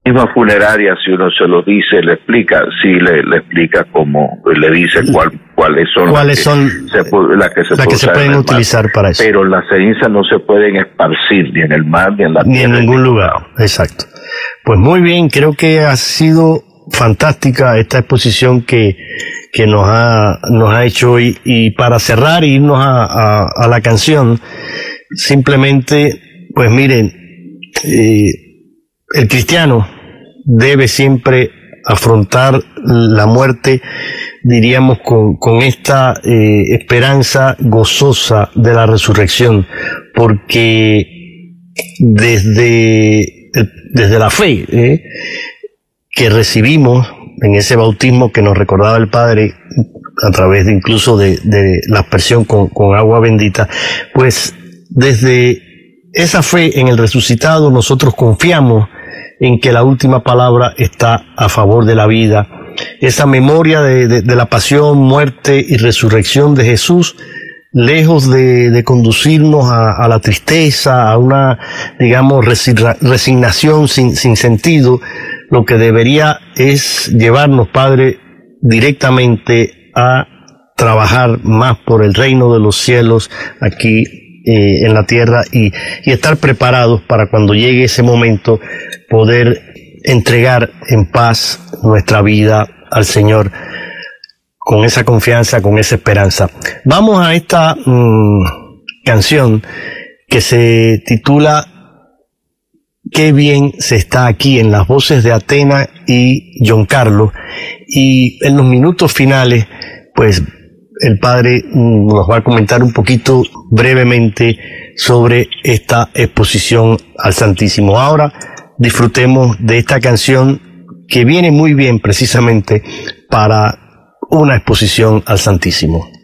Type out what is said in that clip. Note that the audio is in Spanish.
Misma funeraria, si uno se lo dice, le explica, sí, le explica cómo, le dice cuáles son las que se pueden utilizar para eso. Pero las cenizas no se pueden esparcir ni en el mar ni en la tierra. Ni en ningún lugar, exacto. Pues muy bien, creo que ha sido fantástica esta exposición que nos ha hecho hoy. Y para cerrar e irnos a la canción, simplemente, pues miren, el cristiano debe siempre afrontar la muerte, diríamos, con esta esperanza gozosa de la resurrección, porque desde la fe que recibimos en ese bautismo que nos recordaba el Padre a través incluso de la aspersión con agua bendita, pues desde esa fe en el resucitado nosotros confiamos en que la última palabra está a favor de la vida. Esa memoria de la pasión, muerte y resurrección de Jesús, lejos de conducirnos a la tristeza, a una, digamos, resignación sin sentido, lo que debería es llevarnos, Padre, directamente a trabajar más por el reino de los cielos aquí en la tierra y estar preparados para cuando llegue ese momento poder entregar en paz nuestra vida al Señor con esa confianza, con esa esperanza. Vamos a esta canción que se titula Qué bien se está aquí, en las voces de Atena y John Carlos, y en los minutos finales pues el Padre nos va a comentar un poquito brevemente sobre esta exposición al Santísimo. Ahora disfrutemos de esta canción que viene muy bien precisamente para una exposición al Santísimo.